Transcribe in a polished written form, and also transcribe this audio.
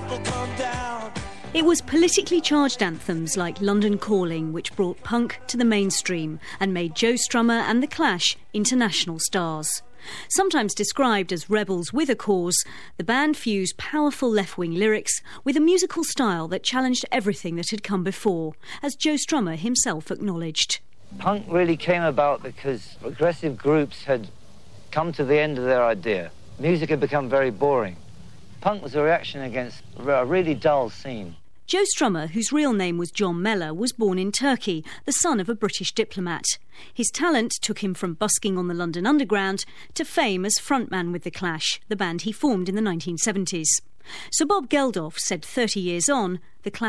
people come down. It was politically charged anthems like London Calling which brought punk to the mainstream and made Joe Strummer and The Clash international stars. Sometimes described as rebels with a cause, the band fused powerful left-wing lyrics with a musical style that challenged everything that had come before, as Joe Strummer himself acknowledged. Punk really came about because progressive groups had come to the end of their idea. Music had become very boring. Punk was a reaction against a really dull scene. Joe Strummer, whose real name was John Mellor, was born in Turkey, the son of a British diplomat. His talent took him from busking on the London Underground to fame as frontman with The Clash, the band he formed in the 1970s. So Bob Geldof said 30 years on, The Clash